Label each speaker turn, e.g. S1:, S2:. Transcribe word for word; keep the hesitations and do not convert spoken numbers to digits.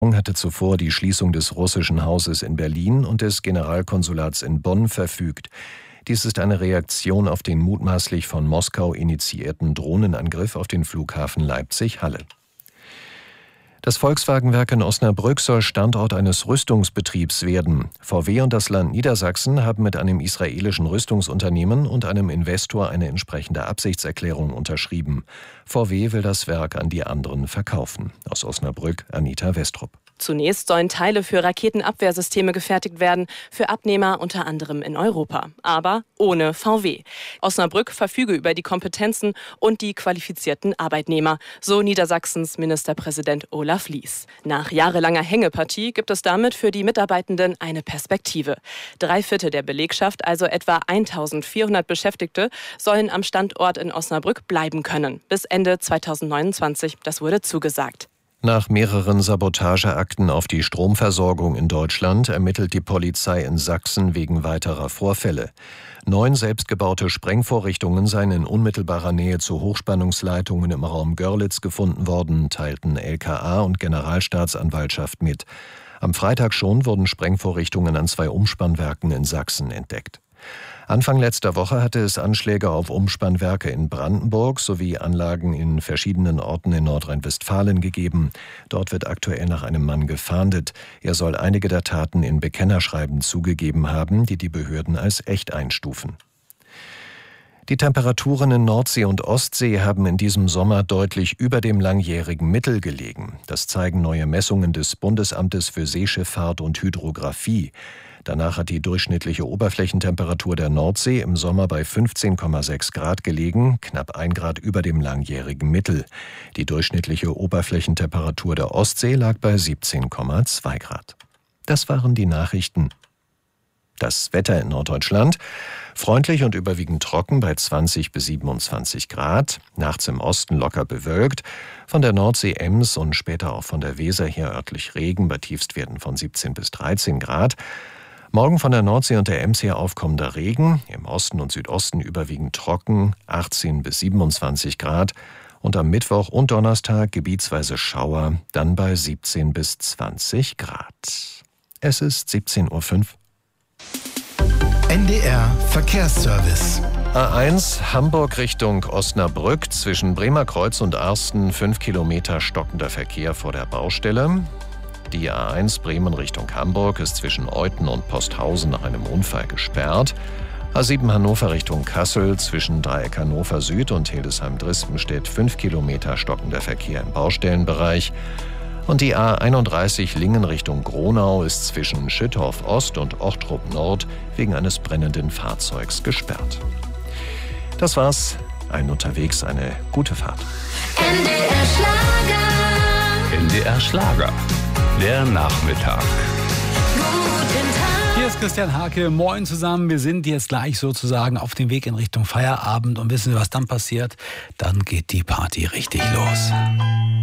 S1: hatte zuvor die Schließung des russischen Hauses in Berlin und des Generalkonsulats in Bonn verfügt. Dies ist eine Reaktion auf den mutmaßlich von Moskau initiierten Drohnenangriff auf den Flughafen Leipzig-Halle. Das Volkswagenwerk in Osnabrück soll Standort eines Rüstungsbetriebs werden. V W und das Land Niedersachsen haben mit einem israelischen Rüstungsunternehmen und einem Investor eine entsprechende Absichtserklärung unterschrieben. V W will das Werk an die anderen verkaufen. Aus Osnabrück, Anita Westrup.
S2: Zunächst sollen Teile für Raketenabwehrsysteme gefertigt werden, für Abnehmer unter anderem in Europa. Aber ohne V W. Osnabrück verfüge über die Kompetenzen und die qualifizierten Arbeitnehmer, so Niedersachsens Ministerpräsident Olaf Lies. Nach jahrelanger Hängepartie gibt es damit für die Mitarbeitenden eine Perspektive. Drei Viertel der Belegschaft, also etwa eintausendvierhundert Beschäftigte, sollen am Standort in Osnabrück bleiben können. Bis Ende zweitausendneunundzwanzig, das wurde zugesagt.
S1: Nach mehreren Sabotageakten auf die Stromversorgung in Deutschland ermittelt die Polizei in Sachsen wegen weiterer Vorfälle. Neun selbstgebaute Sprengvorrichtungen seien in unmittelbarer Nähe zu Hochspannungsleitungen im Raum Görlitz gefunden worden, teilten L K A und Generalstaatsanwaltschaft mit. Am Freitag schon wurden Sprengvorrichtungen an zwei Umspannwerken in Sachsen entdeckt. Anfang letzter Woche hatte es Anschläge auf Umspannwerke in Brandenburg sowie Anlagen in verschiedenen Orten in Nordrhein-Westfalen gegeben. Dort wird aktuell nach einem Mann gefahndet. Er soll einige der Taten in Bekennerschreiben zugegeben haben, die die Behörden als echt einstufen. Die Temperaturen in Nordsee und Ostsee haben in diesem Sommer deutlich über dem langjährigen Mittel gelegen. Das zeigen neue Messungen des Bundesamtes für Seeschifffahrt und Hydrographie. Danach hat die durchschnittliche Oberflächentemperatur der Nordsee im Sommer bei fünfzehn Komma sechs Grad gelegen, knapp ein Grad über dem langjährigen Mittel. Die durchschnittliche Oberflächentemperatur der Ostsee lag bei siebzehn Komma zwei Grad. Das waren die Nachrichten. Das Wetter in Norddeutschland: freundlich und überwiegend trocken bei zwanzig bis siebenundzwanzig Grad, nachts im Osten locker bewölkt, von der Nordsee Ems und später auch von der Weser her örtlich Regen bei Tiefstwerten von siebzehn bis dreizehn Grad. Morgen von der Nordsee und der Ems her aufkommender Regen, im Osten und Südosten überwiegend trocken, achtzehn bis siebenundzwanzig Grad. Und am Mittwoch und Donnerstag gebietsweise Schauer, dann bei siebzehn bis zwanzig Grad. Es ist siebzehn Uhr fünf.
S3: N D R Verkehrsservice.
S1: A eins Hamburg Richtung Osnabrück, zwischen Bremer Kreuz und Arsten fünf Kilometer stockender Verkehr vor der Baustelle. Die A eins Bremen Richtung Hamburg ist zwischen Euthen und Posthausen nach einem Unfall gesperrt. A sieben Hannover Richtung Kassel, zwischen Dreieck Hannover Süd und Hildesheim-Drispenstedt fünf Kilometer stockender Verkehr im Baustellenbereich. Und die A einunddreißig Lingen Richtung Gronau ist zwischen Schüttorf Ost und Ochtrup Nord wegen eines brennenden Fahrzeugs gesperrt. Das war's. Allen unterwegs eine gute Fahrt.
S4: N D R Schlager.
S5: N D R Schlager. Der Nachmittag.
S4: Guten Tag.
S6: Hier ist Christian Hake. Moin zusammen. Wir sind jetzt gleich sozusagen auf dem Weg in Richtung Feierabend. Und wissen Sie, was dann passiert? Dann geht die Party richtig los.